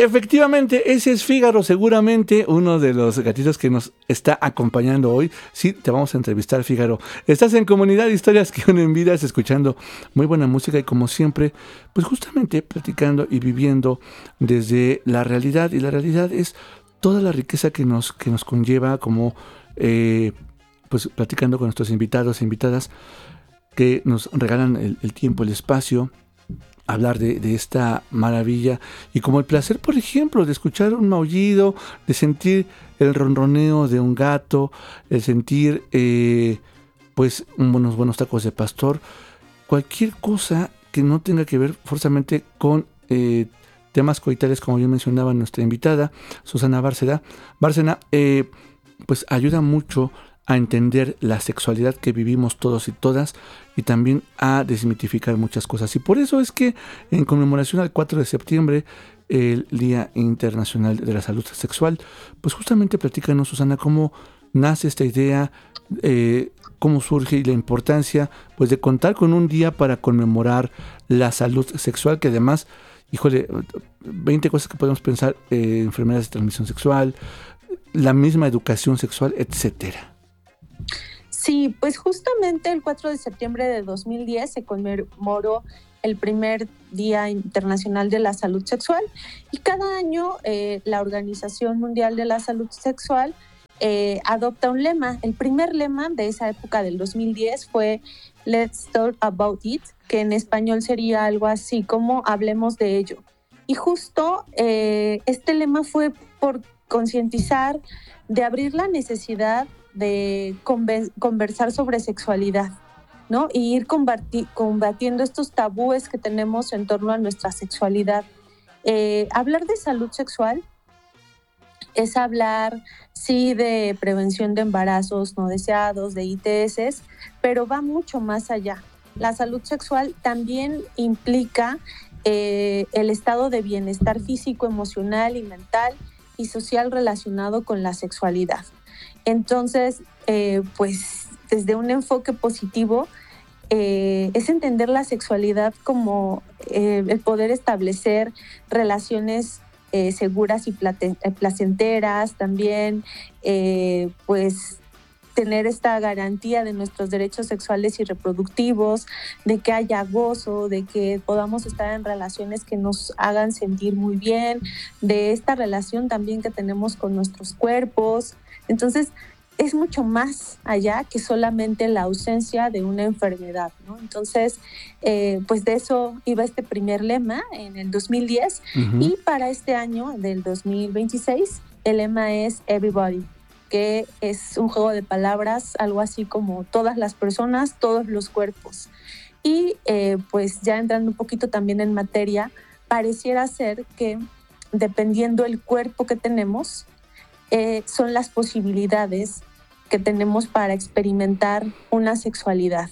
Efectivamente, ese es Fígaro, seguramente uno de los gatitos que nos está acompañando hoy. Sí, te vamos a entrevistar, Fígaro. Estás en Comunidad de Historias que unen vidas, escuchando muy buena música y como siempre, pues justamente platicando y viviendo desde la realidad. Y la realidad es toda la riqueza que nos conlleva, como pues platicando con nuestros invitados e invitadas que nos regalan el tiempo, el espacio, hablar de esta maravilla y como el placer, por ejemplo, de escuchar un maullido, de sentir el ronroneo de un gato, el sentir pues unos buenos tacos de pastor, cualquier cosa que no tenga que ver forzosamente con temas coitales, como yo mencionaba nuestra invitada, Susana Bárcena, pues ayuda mucho a entender la sexualidad que vivimos todos y todas y también a desmitificar muchas cosas. Y por eso es que en conmemoración al 4 de septiembre, el Día Internacional de la Salud Sexual, pues justamente platícanos, Susana, cómo nace esta idea, cómo surge y la importancia pues de contar con un día para conmemorar la salud sexual, que además, híjole, 20 cosas que podemos pensar, enfermedades de transmisión sexual, la misma educación sexual, etcétera. Sí, pues justamente el 4 de septiembre de 2010 se conmemoró el primer Día Internacional de la Salud Sexual y cada año la Organización Mundial de la Salud Sexual adopta un lema. El primer lema de esa época del 2010 fue Let's Talk About It, que en español sería algo así como hablemos de ello. Y justo este lema fue por concientizar de abrir la necesidad de conversar sobre sexualidad, ¿no? Y ir combatiendo estos tabúes que tenemos en torno a nuestra sexualidad. Hablar de salud sexual es hablar, sí, de prevención de embarazos no deseados, de ITS, pero va mucho más allá. La salud sexual también implica el estado de bienestar físico, emocional y mental y social relacionado con la sexualidad. Entonces, pues desde un enfoque positivo, es entender la sexualidad como el poder establecer relaciones seguras y placenteras, también pues tener esta garantía de nuestros derechos sexuales y reproductivos, de que haya gozo, de que podamos estar en relaciones que nos hagan sentir muy bien, de esta relación también que tenemos con nuestros cuerpos. Entonces, es mucho más allá que solamente la ausencia de una enfermedad, ¿no? Entonces, pues de eso iba este primer lema en el 2010 y para este año del 2026 el lema es Everybody, que es un juego de palabras, algo así como todas las personas, todos los cuerpos. Y pues ya entrando un poquito también en materia, pareciera ser que dependiendo el cuerpo que tenemos, son las posibilidades que tenemos para experimentar una sexualidad.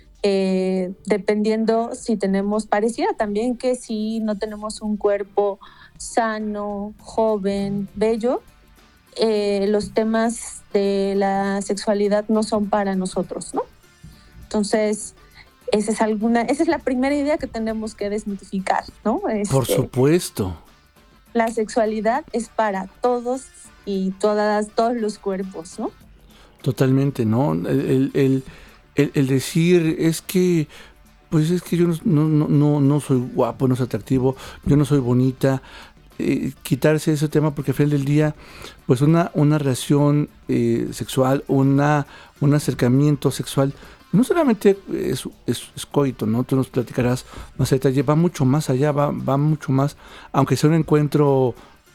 Dependiendo si tenemos, pareciera también que si no tenemos un cuerpo sano, joven, bello, los temas de la sexualidad no son para nosotros, ¿no? Entonces, esa es la primera idea que tenemos que desmitificar, ¿no? Por supuesto. La sexualidad es para todos y todos los cuerpos, ¿no? Totalmente, ¿no? El decir es que, pues es que yo no soy guapo, no soy atractivo, yo no soy bonita, quitarse ese tema porque al final del día, pues una relación sexual, un acercamiento sexual, no solamente es coito, ¿no? Tú nos platicarás más a detalle, va mucho más allá, va mucho más, aunque sea un encuentro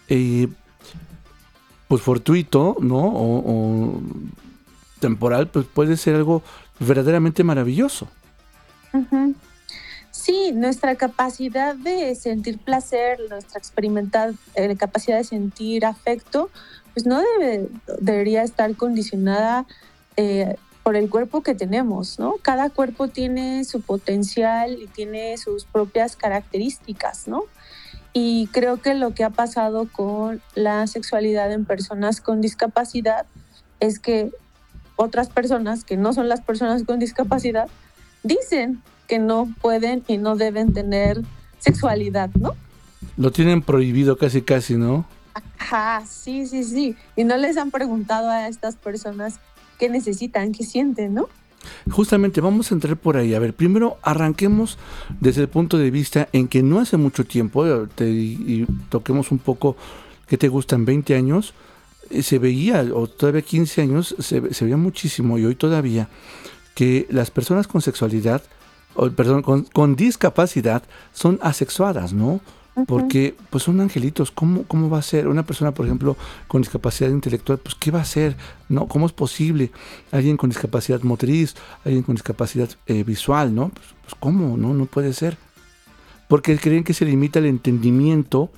pues fortuito, ¿no? O temporal, pues puede ser algo verdaderamente maravilloso. Uh-huh. Sí, nuestra capacidad de sentir placer, nuestra capacidad de sentir afecto, pues no debería estar condicionada por el cuerpo que tenemos, ¿no? Cada cuerpo tiene su potencial y tiene sus propias características, ¿no? Y creo que lo que ha pasado con la sexualidad en personas con discapacidad es que otras personas que no son las personas con discapacidad dicen que no pueden y no deben tener sexualidad, ¿no? Lo tienen prohibido casi, casi, ¿no? Ajá, sí, sí, sí. Y no les han preguntado a estas personas qué necesitan, qué sienten, ¿no? Justamente vamos a entrar por ahí. A ver, primero arranquemos desde el punto de vista en que no hace mucho tiempo, y toquemos un poco, ¿qué te gustan? 20 años, se veía, o todavía 15 años, se veía muchísimo, y hoy todavía, que las personas con sexualidad, perdón, con discapacidad, son asexuadas, ¿no? Porque pues son angelitos. ¿Cómo va a ser una persona, por ejemplo, con discapacidad intelectual? Pues ¿qué va a hacer? ¿No? ¿Cómo es posible? Alguien con discapacidad motriz, alguien con discapacidad visual, ¿no? Pues ¿cómo? No puede ser. Porque creen que se limita el entendimiento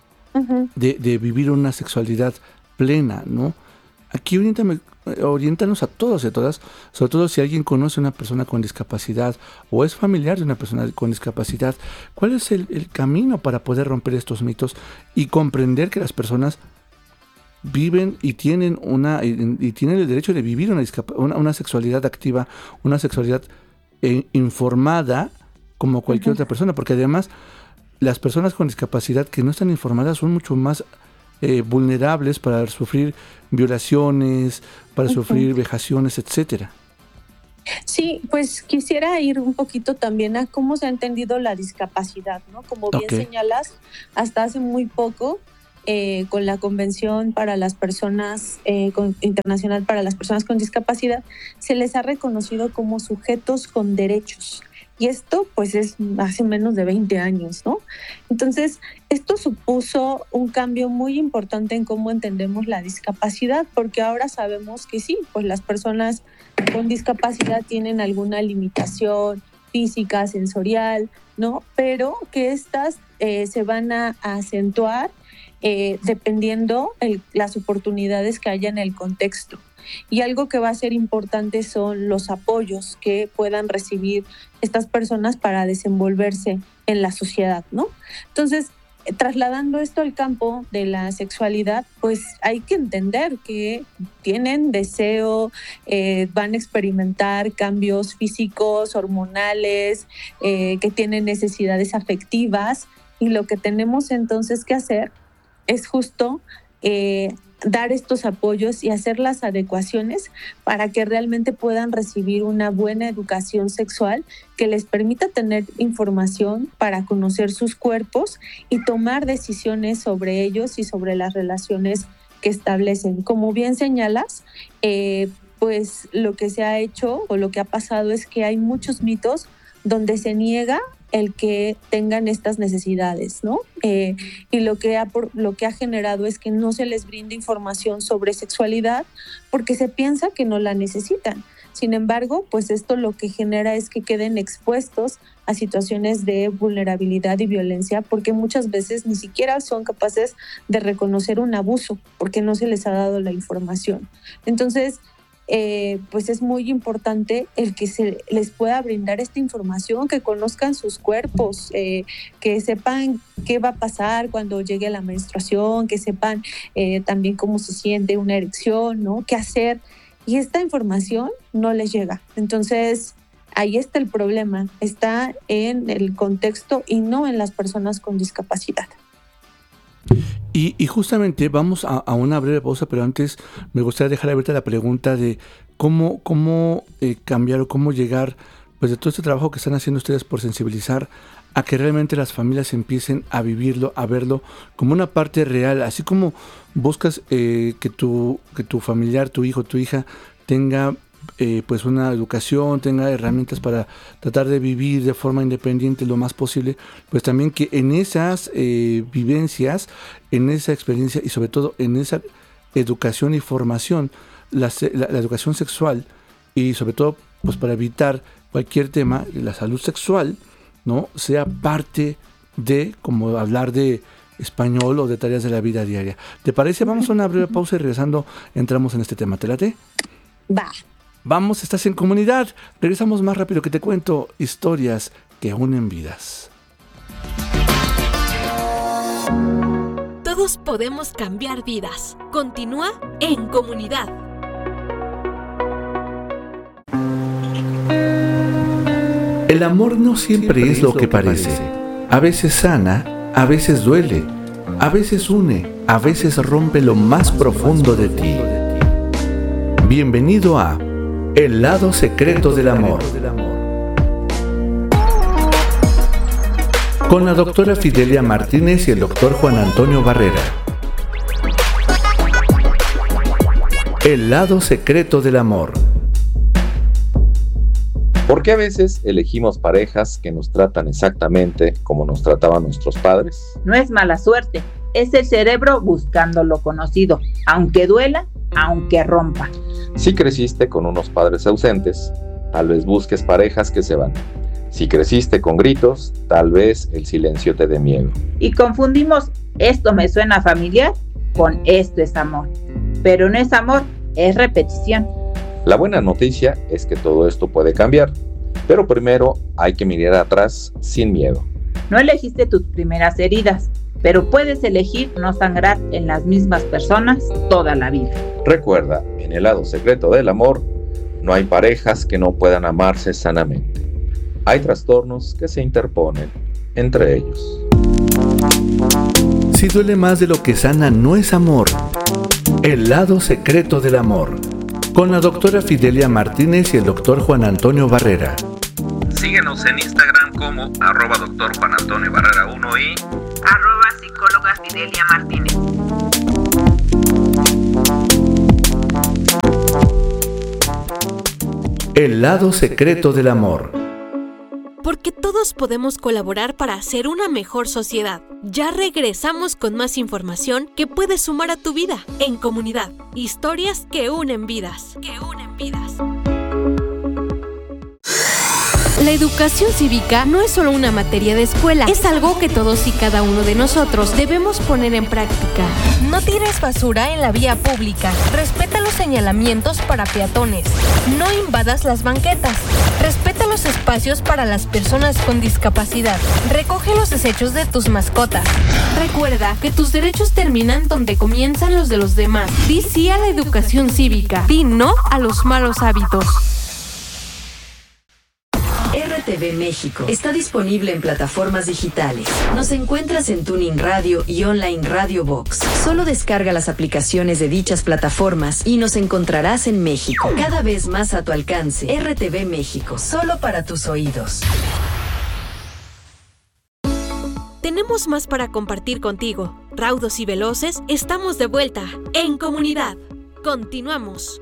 de vivir una sexualidad plena, ¿no? Aquí oriéntanos a todos y a todas, sobre todo si alguien conoce a una persona con discapacidad o es familiar de una persona con discapacidad. ¿Cuál es el camino para poder romper estos mitos y comprender que las personas viven y tienen tienen el derecho de vivir una sexualidad activa, una sexualidad informada como cualquier otra persona? Porque además las personas con discapacidad que no están informadas son mucho más vulnerables para sufrir violaciones, para sufrir vejaciones, etcétera. Sí, pues quisiera ir un poquito también a cómo se ha entendido la discapacidad, ¿no? Como bien señalas, hasta hace muy poco, con la Convención para las Personas Internacional para las Personas con Discapacidad, se les ha reconocido como sujetos con derechos. Y esto pues es hace menos de 20 años, ¿no? Entonces, esto supuso un cambio muy importante en cómo entendemos la discapacidad, porque ahora sabemos que sí, pues las personas con discapacidad tienen alguna limitación física, sensorial, ¿no? Pero que estas se van a acentuar dependiendo las oportunidades que haya en el contexto. Y algo que va a ser importante son los apoyos que puedan recibir estas personas para desenvolverse en la sociedad, ¿no? Entonces, trasladando esto al campo de la sexualidad, pues hay que entender que tienen deseo, van a experimentar cambios físicos, hormonales, que tienen necesidades afectivas, y lo que tenemos entonces que hacer es justo dar estos apoyos y hacer las adecuaciones para que realmente puedan recibir una buena educación sexual que les permita tener información para conocer sus cuerpos y tomar decisiones sobre ellos y sobre las relaciones que establecen. Como bien señalas, pues lo que se ha hecho o lo que ha pasado es que hay muchos mitos donde se niega el que tengan estas necesidades, ¿no? Y lo que ha generado es que no se les brinda información sobre sexualidad porque se piensa que no la necesitan. Sin embargo, pues esto lo que genera es que queden expuestos a situaciones de vulnerabilidad y violencia, porque muchas veces ni siquiera son capaces de reconocer un abuso porque no se les ha dado la información. Entonces, pues es muy importante el que se les pueda brindar esta información, que conozcan sus cuerpos, que sepan qué va a pasar cuando llegue la menstruación, que sepan también cómo se siente una erección, ¿no? Qué hacer. Y esta información no les llega. Entonces, ahí está el problema, está en el contexto y no en las personas con discapacidad. Y justamente vamos a una breve pausa, pero antes me gustaría dejar abierta la pregunta de cómo cambiar o cómo llegar, pues de todo este trabajo que están haciendo ustedes por sensibilizar a que realmente las familias empiecen a vivirlo, a verlo como una parte real, así como buscas que tu familiar, tu hijo, tu hija tenga pues una educación, tenga herramientas para tratar de vivir de forma independiente lo más posible, pues también que en esas vivencias, en esa experiencia y sobre todo en esa educación y formación, la educación sexual y sobre todo pues para evitar cualquier tema, la salud sexual, ¿no? Sea parte de, como hablar de español o de tareas de la vida diaria. ¿Te parece? Vamos a una breve pausa y regresando entramos en este tema. ¿Te late? Va. Vamos, estás en comunidad. Regresamos más rápido que te cuento historias que unen vidas. Todos podemos cambiar vidas. Continúa en comunidad. El amor no siempre es lo que parece. A veces sana, a veces duele, a veces une, a veces rompe lo más profundo de ti. Bienvenido a El lado secreto del amor, con la doctora Fidelia Martínez y el doctor Juan Antonio Barrera. El lado secreto del amor. ¿Por qué a veces elegimos parejas que nos tratan exactamente como nos trataban nuestros padres? No es mala suerte, es el cerebro buscando lo conocido, aunque duela, aunque rompa. Si creciste con unos padres ausentes, tal vez busques parejas que se van. Si creciste con gritos, tal vez el silencio te dé miedo. Y confundimos esto me suena familiar con esto es amor. Pero no es amor, es repetición. La buena noticia es que todo esto puede cambiar, pero primero hay que mirar atrás sin miedo. No elegiste tus primeras heridas, pero puedes elegir no sangrar en las mismas personas toda la vida. Recuerda, en el lado secreto del amor, no hay parejas que no puedan amarse sanamente. Hay trastornos que se interponen entre ellos. Si duele más de lo que sana, no es amor. El lado secreto del amor, con la doctora Fidelia Martínez y el doctor Juan Antonio Barrera. Síguenos en Instagram como @Dr. Juan Antonio Barrera 1 y @psicóloga Fidelia Martínez. El lado secreto del amor. Porque todos podemos colaborar para hacer una mejor sociedad. Ya regresamos con más información que puedes sumar a tu vida. En Comunidad, historias que unen vidas. La educación cívica no es solo una materia de escuela, es algo que todos y cada uno de nosotros debemos poner en práctica. No tires basura en la vía pública, respeta los señalamientos para peatones, no invadas las banquetas, respeta los espacios para las personas con discapacidad, recoge los desechos de tus mascotas. Recuerda que tus derechos terminan donde comienzan los de los demás. Di sí a la educación cívica, di no a los malos hábitos. RTV México está disponible en plataformas digitales. Nos encuentras en Tuning Radio y Online Radio Box. Solo descarga las aplicaciones de dichas plataformas y nos encontrarás en México. Cada vez más a tu alcance. RTV México, solo para tus oídos. Tenemos más para compartir contigo. Raudos y veloces, estamos de vuelta en Comunidad. Continuamos.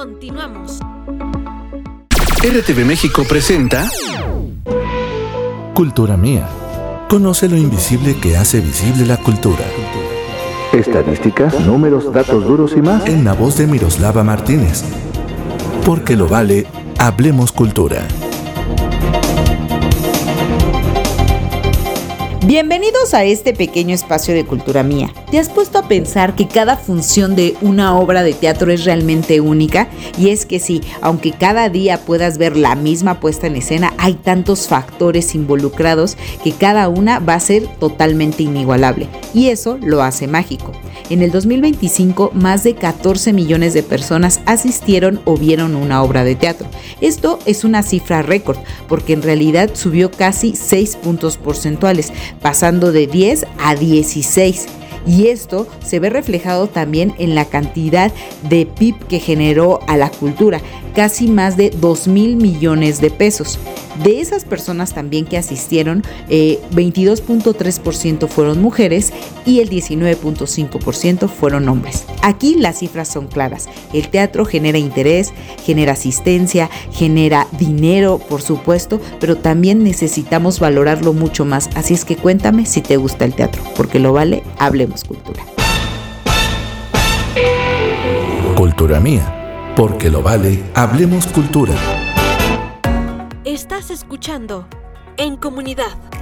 RTV México presenta Cultura Mía. Conoce lo invisible que hace visible la cultura. Estadísticas, números, datos duros y más en la voz de Miroslava Martínez. Porque lo vale, hablemos cultura. Bienvenidos a este pequeño espacio de Cultura Mía. ¿Te has puesto a pensar que cada función de una obra de teatro es realmente única? Y es que sí, aunque cada día puedas ver la misma puesta en escena, hay tantos factores involucrados que cada una va a ser totalmente inigualable. Y eso lo hace mágico. En el 2025, más de 14 millones de personas asistieron o vieron una obra de teatro. Esto es una cifra récord, porque en realidad subió casi 6 puntos porcentuales, pasando de 10 a 16. Y esto se ve reflejado también en la cantidad de PIB que generó a la cultura, casi más de 2,000 millones de pesos. De esas personas también que asistieron, 22.3% fueron mujeres y el 19.5% fueron hombres. Aquí las cifras son claras. El teatro genera interés, genera asistencia, genera dinero, por supuesto, pero también necesitamos valorarlo mucho más. Así es que cuéntame si te gusta el teatro, porque lo vale, hablemos cultura. Cultura Mía, porque lo vale, hablemos cultura. Estás escuchando En Comunidad.